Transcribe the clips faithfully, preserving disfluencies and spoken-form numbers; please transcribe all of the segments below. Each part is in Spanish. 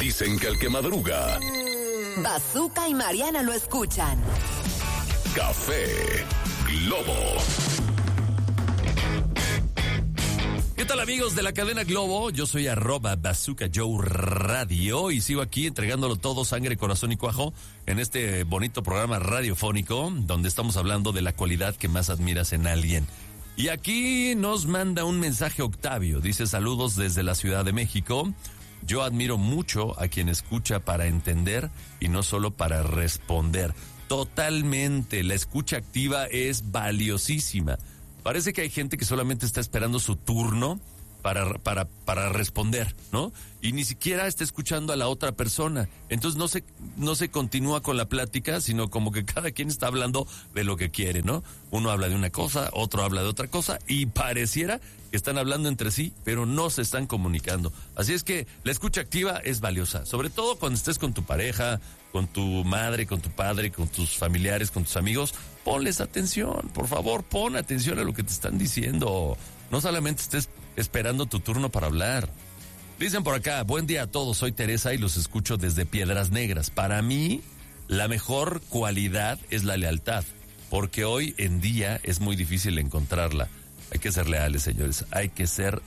Dicen que el que madruga... Bazooka y Mariana lo escuchan. Café Globo. ¿Qué tal, amigos de la cadena Globo? Yo soy arroba Bazooka Joe Radio y sigo aquí entregándolo todo, sangre, corazón y cuajo, en este bonito programa radiofónico donde estamos hablando de la cualidad que más admiras en alguien. Y aquí nos manda un mensaje Octavio, dice: saludos desde la Ciudad de México. Yo admiro mucho a quien escucha para entender y no solo para responder. Totalmente, la escucha activa es valiosísima. Parece que hay gente que solamente está esperando su turno para, para, para responder, ¿no? Y ni siquiera está escuchando a la otra persona. Entonces no se, no se continúa con la plática, sino como que cada quien está hablando de lo que quiere, ¿no? Uno habla de una cosa, otro habla de otra cosa, y pareciera que están hablando entre sí, pero no se están comunicando. Así es que la escucha activa es valiosa, sobre todo cuando estés con tu pareja, con tu madre, con tu padre, con tus familiares, con tus amigos. Ponles atención, por favor, pon atención a lo que te están diciendo. No solamente estés esperando tu turno para hablar. Dicen por acá: buen día a todos, soy Teresa y los escucho desde Piedras Negras. Para mí, la mejor cualidad es la lealtad, porque hoy en día es muy difícil encontrarla. Hay que ser leales, señores, hay que ser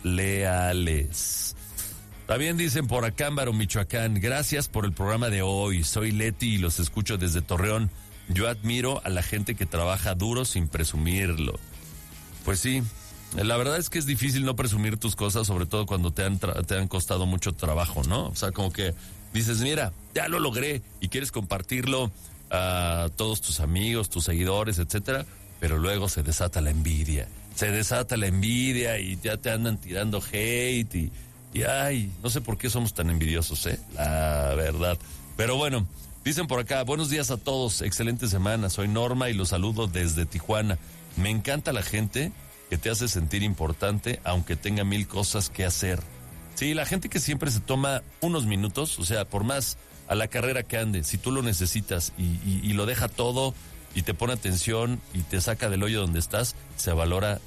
leales. También dicen por acá, Ámbaro, Michoacán: gracias por el programa de hoy, soy Leti y los escucho desde Torreón. Yo admiro a la gente que trabaja duro sin presumirlo. Pues sí, la verdad es que es difícil no presumir tus cosas, sobre todo cuando te han, tra- te han costado mucho trabajo, ¿no? O sea, como que dices, mira, ya lo logré, y quieres compartirlo a todos tus amigos, tus seguidores, etcétera, pero luego se desata la envidia. Se desata la envidia y ya te andan tirando hate y, y ay, no sé por qué somos tan envidiosos, ¿eh? La verdad. Pero bueno, dicen por acá: buenos días a todos, excelente semana, soy Norma y los saludo desde Tijuana. Me encanta la gente que te hace sentir importante aunque tenga mil cosas que hacer. Sí, la gente que siempre se toma unos minutos, o sea, por más a la carrera que ande, si tú lo necesitas y, y, y lo deja todo y te pone atención y te saca del hoyo donde estás, se valora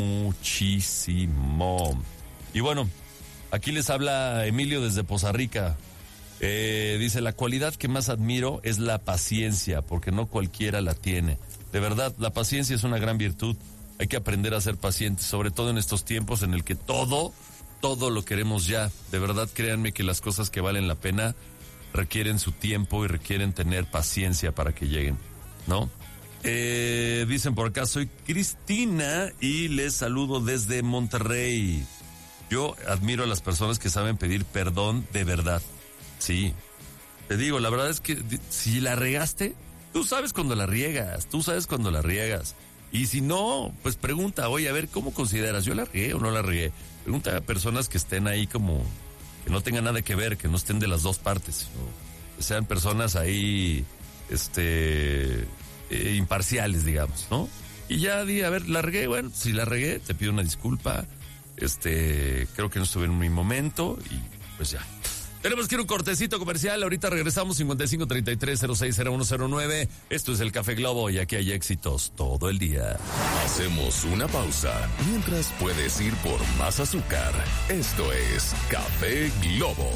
muchísimo. Y bueno, aquí les habla Emilio desde Poza Rica. Eh, dice: la cualidad que más admiro es la paciencia, porque no cualquiera la tiene. De verdad, la paciencia es una gran virtud. Hay que aprender a ser pacientes, sobre todo en estos tiempos en el que todo, todo lo queremos ya. De verdad, créanme que las cosas que valen la pena requieren su tiempo y requieren tener paciencia para que lleguen, ¿no? Eh, dicen por acá: soy Cristina y les saludo desde Monterrey. Yo admiro a las personas que saben pedir perdón de verdad. Sí, te digo, la verdad es que si la regaste, tú sabes cuando la riegas, tú sabes cuando la riegas. Y si no, pues pregunta, oye, a ver, ¿cómo consideras? ¿Yo la regué o no la regué? Pregunta a personas que estén ahí como, que no tengan nada que ver, que no estén de las dos partes, sino que sean personas ahí, este, eh, imparciales, digamos, ¿no? Y ya di, a ver, la regué, bueno, si la regué, te pido una disculpa, este, creo que no estuve en mi momento y pues ya. Tenemos que ir a un cortecito comercial. Ahorita regresamos. Cincuenta y cinco, treinta y tres, cero seis, cero uno cero nueve. Esto es el Café Globo y aquí hay éxitos todo el día. Hacemos una pausa mientras puedes ir por más azúcar. Esto es Café Globo.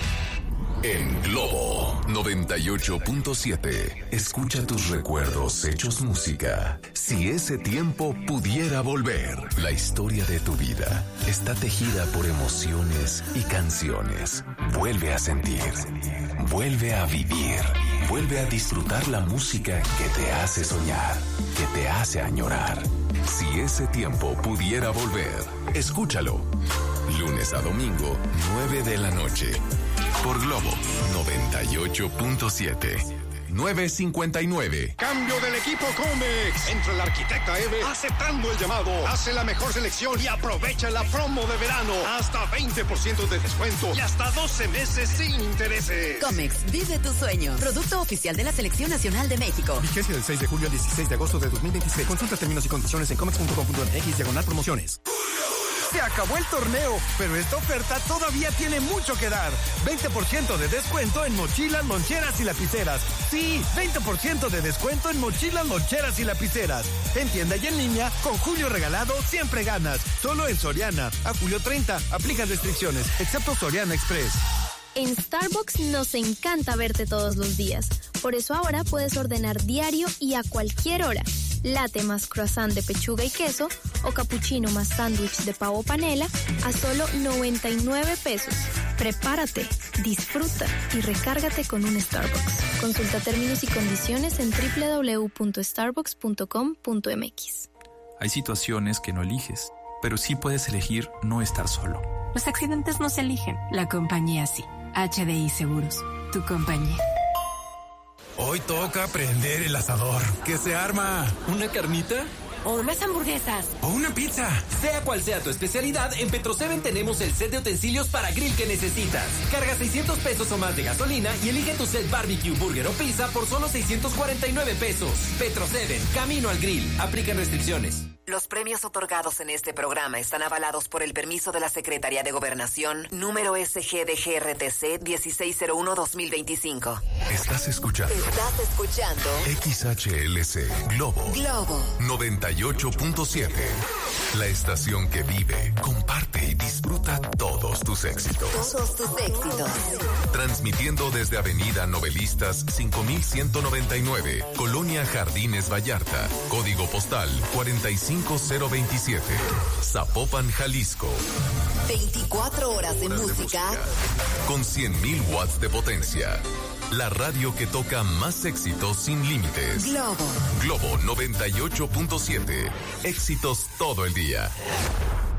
En Globo noventa y ocho punto siete. Escucha tus recuerdos hechos música. Si ese tiempo pudiera volver. La historia de tu vida está tejida por emociones y canciones. Vuelve a sentir. Vuelve a vivir. Vuelve a disfrutar la música que te hace soñar, que te hace añorar. Si ese tiempo pudiera volver. Escúchalo. Lunes a domingo, nueve de la noche. Por Globo noventa y ocho punto siete. nueve cincuenta y nueve. Cambio del equipo Comex. Entra el arquitecta Eve aceptando el llamado. Hace la mejor selección y aprovecha la promo de verano. Hasta veinte por ciento de descuento y hasta doce meses sin intereses. Comex, vive tu sueño. Producto oficial de la Selección Nacional de México. Vigencia del seis de julio al dieciséis de agosto de dos mil veintiséis. Consulta términos y condiciones en comex punto com punto m x diagonal promociones. Se acabó el torneo, pero esta oferta todavía tiene mucho que dar. veinte por ciento de descuento en mochilas, loncheras y lapiceras. Sí, veinte por ciento de descuento en mochilas, loncheras y lapiceras. En tienda y en línea, con Julio Regalado siempre ganas. Solo en Soriana. A julio treinta, aplican restricciones, excepto Soriana Express. En Starbucks nos encanta verte todos los días. Por eso ahora puedes ordenar diario y a cualquier hora. Latte más croissant de pechuga y queso o cappuccino más sándwich de pavo panela a solo noventa y nueve pesos. Prepárate, disfruta y recárgate con un Starbucks. Consulta términos y condiciones en doble u doble u doble u punto starbucks punto com punto m x. Hay situaciones que no eliges, pero sí puedes elegir no estar solo. Los accidentes no se eligen, la compañía sí. H D I Seguros, tu compañía. Hoy toca prender el asador. ¿Qué se arma? ¿Una carnita? O unas hamburguesas. O una pizza. Sea cual sea tu especialidad, en Petroseven tenemos el set de utensilios para grill que necesitas. Carga seiscientos pesos o más de gasolina y elige tu set barbecue, burger o pizza por solo seiscientos cuarenta y nueve pesos. Petroseven, camino al grill. Aplican restricciones. Los premios otorgados en este programa están avalados por el permiso de la Secretaría de Gobernación, número S G D G R T C dieciséis cero uno dos mil veinticinco. Estás escuchando. Estás escuchando. X H L C Globo. Globo. noventa y ocho punto siete. La estación que vive, comparte y disfruta todos tus éxitos. Todos tus éxitos. Transmitiendo desde Avenida Novelistas cinco mil ciento noventa y nueve, Colonia Jardines Vallarta, código postal cuarenta y cinco cero veintisiete, Zapopan, Jalisco. veinticuatro horas de, horas música. de música. Con cien mil watts de potencia. La radio que toca más éxitos sin límites. Globo. Globo noventa y ocho punto siete. Éxitos todo el día.